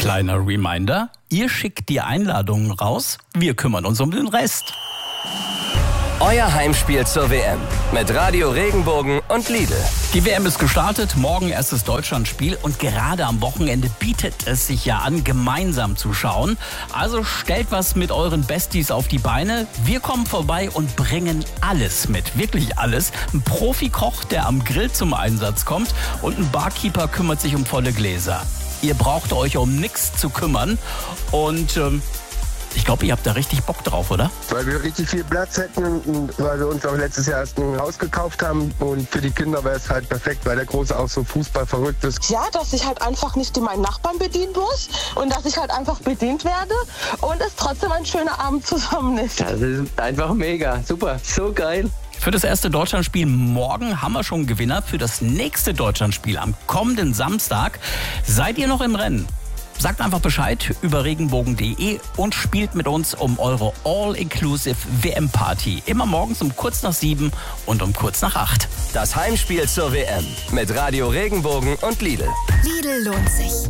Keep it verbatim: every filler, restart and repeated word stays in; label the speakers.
Speaker 1: Kleiner Reminder, ihr schickt die Einladungen raus, wir kümmern uns um den Rest.
Speaker 2: Euer Heimspiel zur W M mit Radio Regenbogen und Lidl.
Speaker 1: Die W M ist gestartet, morgen erstes Deutschlandspiel und gerade am Wochenende bietet es sich ja an, gemeinsam zu schauen. Also stellt was mit euren Besties auf die Beine. Wir kommen vorbei und bringen alles mit, wirklich alles. Ein Profikoch, der am Grill zum Einsatz kommt und ein Barkeeper kümmert sich um volle Gläser. Ihr braucht euch um nichts zu kümmern und ähm, ich glaube, ihr habt da richtig Bock drauf, oder?
Speaker 3: Weil wir richtig viel Platz hätten und weil wir uns auch letztes Jahr erst ein Haus gekauft haben. Und für die Kinder wäre es halt perfekt, weil der Große auch so Fußball verrückt ist.
Speaker 4: Ja, dass ich halt einfach nicht meinen Nachbarn bedienen muss und dass ich halt einfach bedient werde und es trotzdem ein schöner Abend zusammen ist.
Speaker 5: Das ist einfach mega, super, so geil.
Speaker 1: Für das erste Deutschlandspiel morgen haben wir schon einen Gewinner. Für das nächste Deutschlandspiel am kommenden Samstag seid ihr noch im Rennen. Sagt einfach Bescheid über regenbogen punkt de und spielt mit uns um eure All-Inclusive W M-Party. Immer morgens um kurz nach sieben und um kurz nach acht.
Speaker 2: Das Heimspiel zur W M mit Radio Regenbogen und Lidl.
Speaker 6: Lidl lohnt sich.